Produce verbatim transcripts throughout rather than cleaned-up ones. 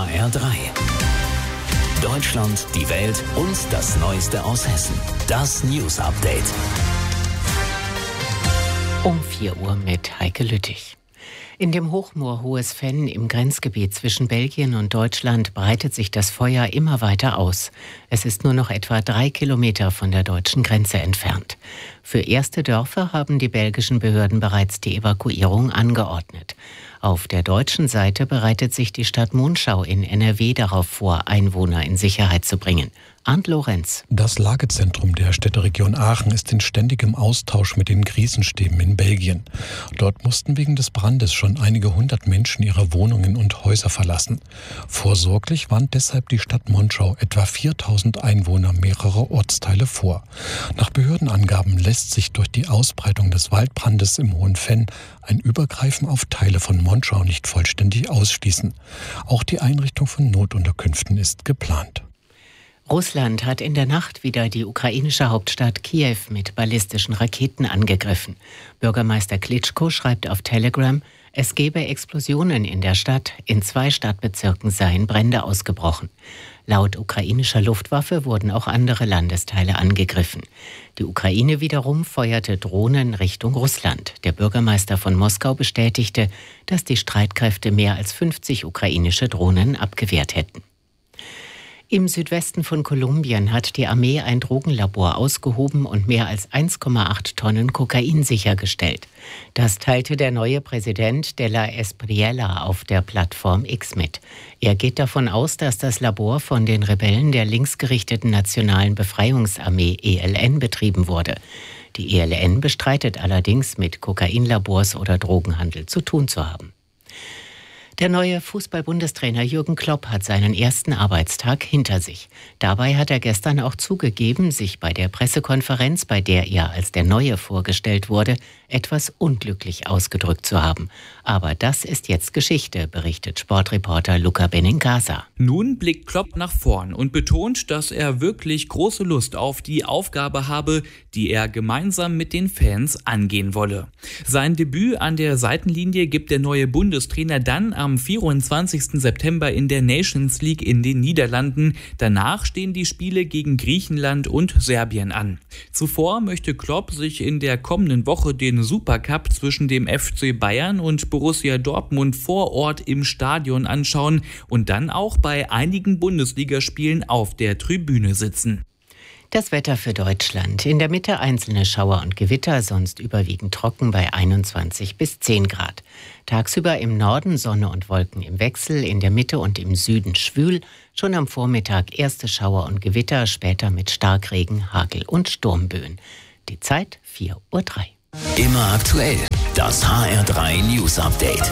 H R drei. Deutschland, die Welt und das Neueste aus Hessen. Das News Update. Um vier Uhr mit Heike Lüttich. In dem Hochmoor Hohes Venn im Grenzgebiet zwischen Belgien und Deutschland breitet sich das Feuer immer weiter aus. Es ist nur noch etwa drei Kilometer von der deutschen Grenze entfernt. Für erste Dörfer haben die belgischen Behörden bereits die Evakuierung angeordnet. Auf der deutschen Seite bereitet sich die Stadt Monschau in N R W darauf vor, Einwohner in Sicherheit zu bringen. Arndt Lorenz. Das Lagezentrum der Städteregion Aachen ist in ständigem Austausch mit den Krisenstäben in Belgien. Dort mussten wegen des Brandes schon einige hundert Menschen ihre Wohnungen und Häuser verlassen. Vorsorglich warnt deshalb die Stadt Monschau etwa viertausend Einwohner mehrerer Ortsteile vor. Nach Behördenangaben lässt sich durch die Ausbreitung des Waldbrandes im Hohen Venn ein Übergreifen auf Teile von Monschau nicht vollständig ausschließen. Auch die Einrichtung von Notunterkünften ist geplant. Russland hat in der Nacht wieder die ukrainische Hauptstadt Kiew mit ballistischen Raketen angegriffen. Bürgermeister Klitschko schreibt auf Telegram, es gebe Explosionen in der Stadt, in zwei Stadtbezirken seien Brände ausgebrochen. Laut ukrainischer Luftwaffe wurden auch andere Landesteile angegriffen. Die Ukraine wiederum feuerte Drohnen Richtung Russland. Der Bürgermeister von Moskau bestätigte, dass die Streitkräfte mehr als fünfzig ukrainische Drohnen abgewehrt hätten. Im Südwesten von Kolumbien hat die Armee ein Drogenlabor ausgehoben und mehr als eins Komma acht Tonnen Kokain sichergestellt. Das teilte der neue Präsident de la Espriella auf der Plattform X mit. Er geht davon aus, dass das Labor von den Rebellen der linksgerichteten Nationalen Befreiungsarmee E L N betrieben wurde. Die E L N bestreitet allerdings, mit Kokainlabors oder Drogenhandel zu tun zu haben. Der neue Fußball-Bundestrainer Jürgen Klopp hat seinen ersten Arbeitstag hinter sich. Dabei hat er gestern auch zugegeben, sich bei der Pressekonferenz, bei der er als der Neue vorgestellt wurde, etwas unglücklich ausgedrückt zu haben. Aber das ist jetzt Geschichte, berichtet Sportreporter Luca Benincasa. Nun blickt Klopp nach vorn und betont, dass er wirklich große Lust auf die Aufgabe habe, die er gemeinsam mit den Fans angehen wolle. Sein Debüt an der Seitenlinie gibt der neue Bundestrainer dann am vierundzwanzigsten September in der Nations League in den Niederlanden. Danach stehen die Spiele gegen Griechenland und Serbien an. Zuvor möchte Klopp sich in der kommenden Woche den Supercup zwischen dem F C Bayern und Borussia Dortmund vor Ort im Stadion anschauen und dann auch bei einigen Bundesligaspielen auf der Tribüne sitzen. Das Wetter für Deutschland. In der Mitte einzelne Schauer und Gewitter, sonst überwiegend trocken bei einundzwanzig bis zehn Grad. Tagsüber im Norden Sonne und Wolken im Wechsel, in der Mitte und im Süden schwül. Schon am Vormittag erste Schauer und Gewitter, später mit Starkregen, Hagel und Sturmböen. Die Zeit vier Uhr drei. Immer aktuell. Das H R drei News Update.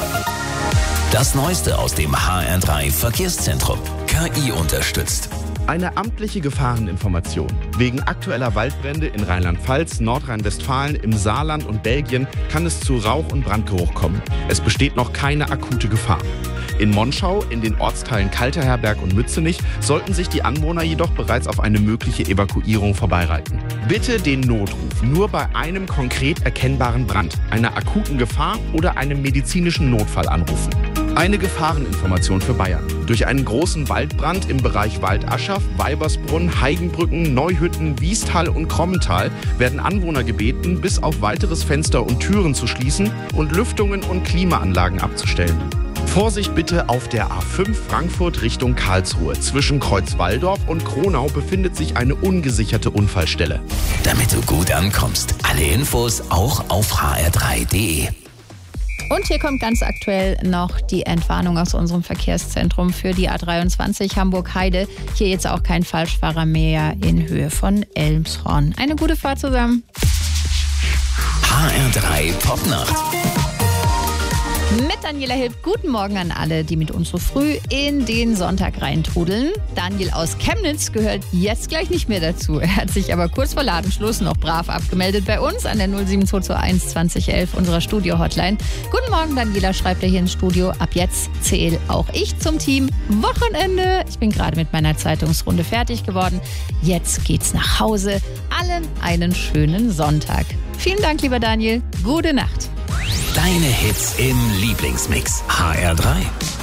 Das Neueste aus dem H R drei Verkehrszentrum. K I unterstützt. Eine amtliche Gefahreninformation. Wegen aktueller Waldbrände in Rheinland-Pfalz, Nordrhein-Westfalen, im Saarland und Belgien kann es zu Rauch- und Brandgeruch kommen. Es besteht noch keine akute Gefahr. In Monschau, in den Ortsteilen Kalterherberg und Mützenich, sollten sich die Anwohner jedoch bereits auf eine mögliche Evakuierung vorbereiten. Bitte den Notruf nur bei einem konkret erkennbaren Brand, einer akuten Gefahr oder einem medizinischen Notfall anrufen. Eine Gefahreninformation für Bayern. Durch einen großen Waldbrand im Bereich Waldaschaff, Weibersbrunn, Heigenbrücken, Neuhütten, Wiestal und Krommental werden Anwohner gebeten, bis auf weiteres Fenster und Türen zu schließen und Lüftungen und Klimaanlagen abzustellen. Vorsicht bitte auf der A fünf Frankfurt Richtung Karlsruhe. Zwischen Kreuzwaldorf und Kronau befindet sich eine ungesicherte Unfallstelle. Damit du gut ankommst, alle Infos auch auf h r drei punkt d e. Und hier kommt ganz aktuell noch die Entwarnung aus unserem Verkehrszentrum für die A dreiundzwanzig Hamburg-Heide. Hier jetzt auch kein Falschfahrer mehr in Höhe von Elmshorn. Eine gute Fahrt zusammen. H R drei Popnacht. Mit Daniela Hilb, guten Morgen an alle, die mit uns so früh in den Sonntag reintrudeln. Daniel aus Chemnitz gehört jetzt gleich nicht mehr dazu. Er hat sich aber kurz vor Ladenschluss noch brav abgemeldet bei uns an der null sieben zwei zwei eins zwanzig elf unserer Studio-Hotline. Guten Morgen, Daniela, schreibt er hier ins Studio. Ab jetzt zähle auch ich zum Team Wochenende. Ich bin gerade mit meiner Zeitungsrunde fertig geworden. Jetzt geht's nach Hause. Allen einen schönen Sonntag. Vielen Dank, lieber Daniel. Gute Nacht. Deine Hits im Lieblingsmix. H R drei.